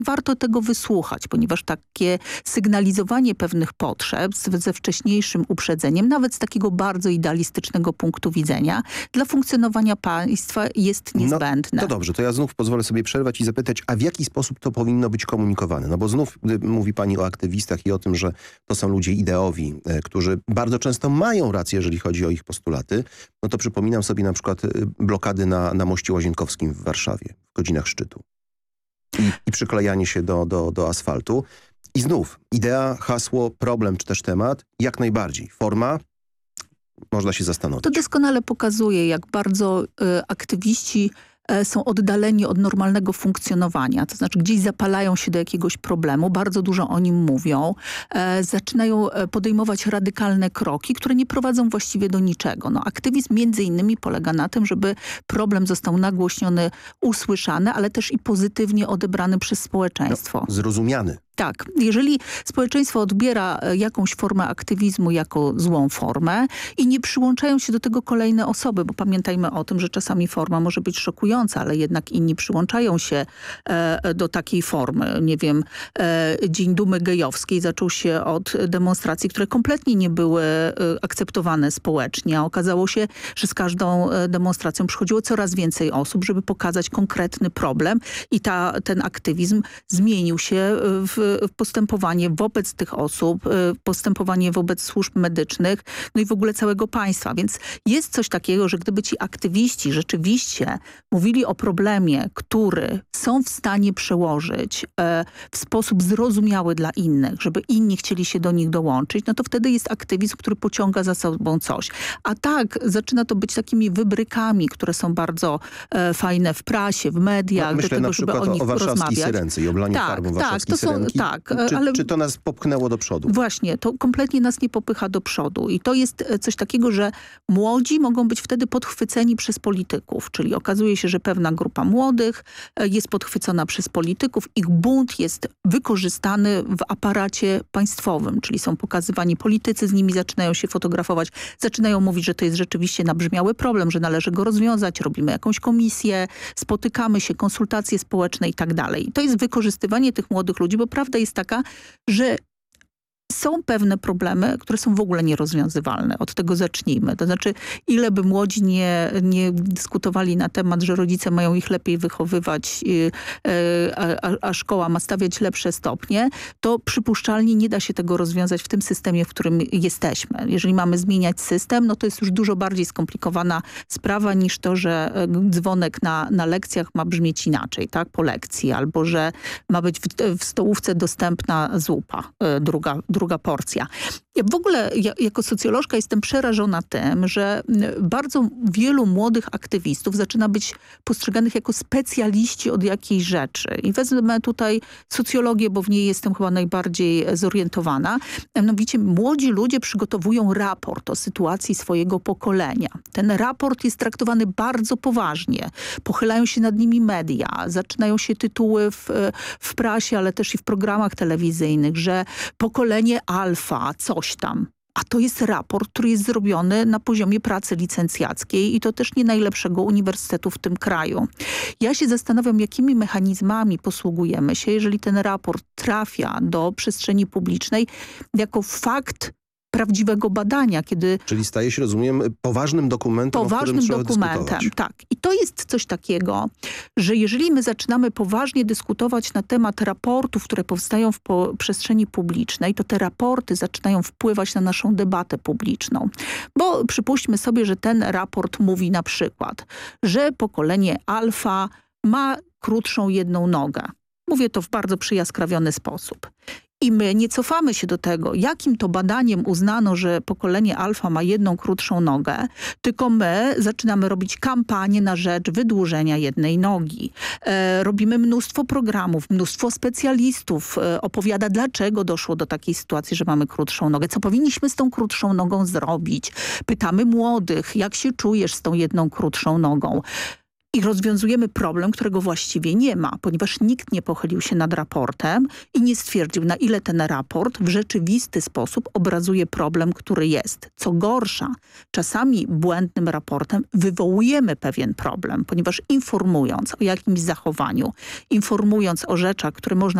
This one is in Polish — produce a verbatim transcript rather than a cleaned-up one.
warto tego wysłuchać, ponieważ takie sygnalizowanie pewnych potrzeb z, ze wcześniejszym uprzedzeniem, nawet z takiego bardzo idealistycznego punktu widzenia, dla funkcjonowania państwa jest niezbędne. No, to dobrze, to ja znów pozwolę sobie przerwać i zapytać, a w jaki sposób to powinno być komunikowane? No bo znów gdy mówi pani o aktywistach i o tym, że to są ludzie ideowi, e, którzy bardzo często mają rację, jeżeli chodzi o ich postulaty, no to przypominam sobie na przykład blokady na, na moście Łazienkowskim w Warszawie w godzinach szczytu i, i przyklejanie się do, do, do asfaltu. I znów idea, hasło, problem czy też temat, jak najbardziej. Forma, można się zastanowić. To doskonale pokazuje, jak bardzo y, aktywiści są oddaleni od normalnego funkcjonowania, to znaczy gdzieś zapalają się do jakiegoś problemu, bardzo dużo o nim mówią, e, zaczynają podejmować radykalne kroki, które nie prowadzą właściwie do niczego. No, aktywizm między innymi polega na tym, żeby problem został nagłośniony, usłyszany, ale też i pozytywnie odebrany przez społeczeństwo. No, zrozumiany. Tak, jeżeli społeczeństwo odbiera jakąś formę aktywizmu jako złą formę i nie przyłączają się do tego kolejne osoby, bo pamiętajmy o tym, że czasami forma może być szokująca, ale jednak inni przyłączają się e, do takiej formy. Nie wiem, e, Dzień Dumy Gejowskiej zaczął się od demonstracji, które kompletnie nie były e, akceptowane społecznie. A okazało się, że z każdą demonstracją przychodziło coraz więcej osób, żeby pokazać konkretny problem i ta, ten aktywizm zmienił się w postępowanie wobec tych osób, postępowanie wobec służb medycznych, no i w ogóle całego państwa. Więc jest coś takiego, że gdyby ci aktywiści rzeczywiście mówili o problemie, który są w stanie przełożyć e, w sposób zrozumiały dla innych, żeby inni chcieli się do nich dołączyć, no to wtedy jest aktywizm, który pociąga za sobą coś. A tak zaczyna to być takimi wybrykami, które są bardzo e, fajne w prasie, w mediach, no, myślę do tego, na żeby przykład o nich o warszawskiej rozmawiać. Syrence i oblaniu tak, farbą tak, warszawskiej to są, Syrenki. tak, czy, ale czy to nas popchnęło do przodu? Właśnie, to kompletnie nas nie popycha do przodu i to jest coś takiego, że młodzi mogą być wtedy podchwyceni przez polityków, czyli okazuje się, że pewna grupa młodych jest podchwycona przez polityków, ich bunt jest wykorzystany w aparacie państwowym, czyli są pokazywani politycy, z nimi zaczynają się fotografować, zaczynają mówić, że to jest rzeczywiście nabrzmiały problem, że należy go rozwiązać, robimy jakąś komisję, spotykamy się, konsultacje społeczne i tak dalej. I to jest wykorzystywanie tych młodych ludzi, bo prawda jest taka, że są pewne problemy, które są w ogóle nierozwiązywalne. Od tego zacznijmy. To znaczy, ile by młodzi nie, nie dyskutowali na temat, że rodzice mają ich lepiej wychowywać, yy, a, a szkoła ma stawiać lepsze stopnie, to przypuszczalnie nie da się tego rozwiązać w tym systemie, w którym jesteśmy. Jeżeli mamy zmieniać system, no to jest już dużo bardziej skomplikowana sprawa niż to, że dzwonek na, na lekcjach ma brzmieć inaczej, tak, po lekcji, albo że ma być w, w stołówce dostępna zupa, yy, druga, druga porcja. Ja w ogóle ja, jako socjolożka jestem przerażona tym, że bardzo wielu młodych aktywistów zaczyna być postrzeganych jako specjaliści od jakiejś rzeczy. I wezmę tutaj socjologię, bo w niej jestem chyba najbardziej zorientowana. Mianowicie młodzi ludzie przygotowują raport o sytuacji swojego pokolenia. Ten raport jest traktowany bardzo poważnie. Pochylają się nad nimi media, zaczynają się tytuły w, w prasie, ale też i w programach telewizyjnych, że pokolenie alfa, coś tam. A to jest raport, który jest zrobiony na poziomie pracy licencjackiej i to też nie najlepszego uniwersytetu w tym kraju. Ja się zastanawiam, jakimi mechanizmami posługujemy się, jeżeli ten raport trafia do przestrzeni publicznej jako fakt prawdziwego badania, kiedy... Czyli staje się, rozumiem, poważnym dokumentem, Poważnym o którym trzeba dokumentem, dyskutować. tak. I to jest coś takiego, że jeżeli my zaczynamy poważnie dyskutować na temat raportów, które powstają w po przestrzeni publicznej, to te raporty zaczynają wpływać na naszą debatę publiczną. Bo przypuśćmy sobie, że ten raport mówi na przykład, że pokolenie alfa ma krótszą jedną nogę. Mówię to w bardzo przyjaskrawiony sposób. I my nie cofamy się do tego, jakim to badaniem uznano, że pokolenie alfa ma jedną krótszą nogę, tylko my zaczynamy robić kampanię na rzecz wydłużenia jednej nogi. E, robimy mnóstwo programów, mnóstwo specjalistów e, opowiada, dlaczego doszło do takiej sytuacji, że mamy krótszą nogę, co powinniśmy z tą krótszą nogą zrobić. Pytamy młodych, jak się czujesz z tą jedną krótszą nogą. i rozwiązujemy problem, którego właściwie nie ma, ponieważ nikt nie pochylił się nad raportem i nie stwierdził, na ile ten raport w rzeczywisty sposób obrazuje problem, który jest. Co gorsza, czasami błędnym raportem wywołujemy pewien problem, ponieważ informując o jakimś zachowaniu, informując o rzeczach, które można